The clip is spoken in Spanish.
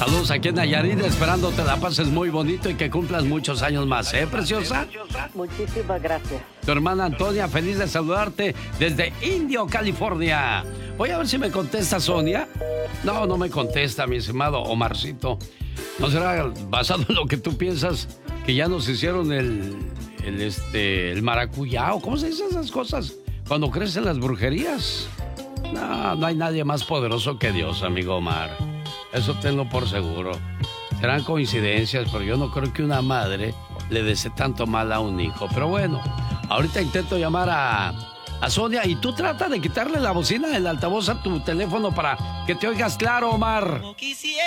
Saludos aquí en Nayarit, esperando te la pases muy bonito y que cumplas muchos años más, ¿eh, preciosa? Muchísimas gracias. Tu hermana Antonia, feliz de saludarte desde Indio, California. Voy a ver si me contesta Sonia. No, no me contesta, mi estimado Omarcito. ¿No será basado en lo que tú piensas que ya nos hicieron el maracuyá? ¿O cómo se dicen esas cosas cuando crecen las brujerías? No, no hay nadie más poderoso que Dios, amigo Omar. Eso tenlo por seguro. Serán coincidencias, pero yo no creo que una madre le desee tanto mal a un hijo. Pero bueno, ahorita intento llamar a Sonia y tú trata de quitarle la bocina del altavoz a tu teléfono para que te oigas claro, Omar.